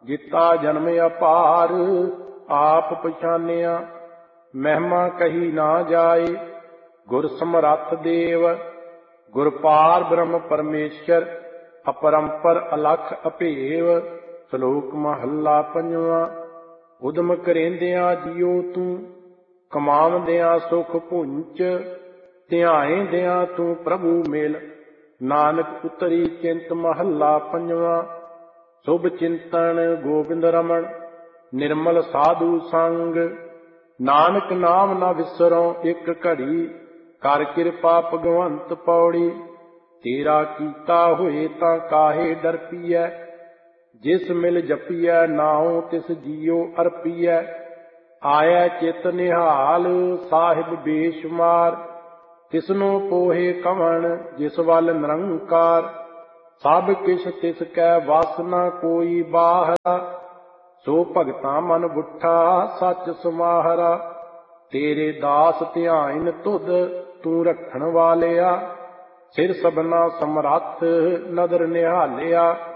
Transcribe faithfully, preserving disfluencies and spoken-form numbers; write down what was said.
ਜਿਤਾ ਜਨਮ ਅਪਾਰ ਆਪ ਪਛਾਨਿਆ। ਮਹਿਮਾ ਕਹੀ ਨਾ ਜਾਏ ਗੁਰ ਸਮਰੱਥ ਦੇਵ। ਗੁਰ ਪਾਰ ਬ੍ਰਹਮ ਪਰਮੇਸ਼ਰ ਅਪਰੰਪਰ ਅਲਖ ਅਭੇਵ। ਸ਼ਲੋਕ ਮਹੱਲਾ ਪੰਜਵਾਂ। ਉਦਮ ਕਰੇਂਦਿਆਂ ਜੀਓ ਤੂੰ ਕਮਾਵਦਿਆਂ ਸੁਖ ਪੁੰਚ। ਧਿਆਏਂਦਿਆਂ ਤੂੰ ਪ੍ਰਭੂ ਮਿਲ ਨਾਨਕ ਉਤਰੀ ਚਿੰਤ। ਮਹੱਲਾ ਪੰਜਵਾਂ। ਸ਼ੁਭ ਚਿੰਤਨ ਗੋਬਿੰਦ ਰਮਨ ਨਿਰਮਲ ਸਾਧੂ ਸੰਗ। ਨਾਨਕ ਨਾਮ ਨਾ ਵਿਸਰੋ ਇੱਕ ਘੜੀ ਕਰ ਕਿਰਪਾ ਭਗਵੰਤ ਪੌੜੀ। ਤੇਰਾ ਕੀਤਾ ਹੋਏ ਤਾਂ ਕਾਹੇ ਡਰਪੀਐ ਜਿਸ ਮਿਲ ਜਪੀਐ ਨਾਉ ਤਿਸ ਜੀਉ ਅਰਪੀਐ। ਆਇਐ ਚਿਤ ਨਿਹਾਲ ਸਾਹਿਬ ਬੇਸ਼ੁਮਾਰ ਤਿਸਨੂੰ ਪੋਹੇ ਕਵਣ ਜਿਸ ਵੱਲ ਨਿਰੰਕਾਰ। ਸਭ ਕਿਛ ਤਿਸ ਕੈ ਵਸ ਨਾ ਕੋਈ ਬਾਹਰਾ ਸੋ ਭਗਤਾਂ ਮਨ ਬੁੱਠਾ ਸੱਚ ਸਮਾਹਰਾ। ਤੇਰੇ ਦਾਸ ਧਿਆਇਨ ਤੁਧ ਤੂੰ ਰੱਖਣ ਵਾਲਿਆ ਸਿਰ ਸਭਨਾ ਸਮਰੱਥ ਨਦਰ ਨਿਹਾਲਿਆ।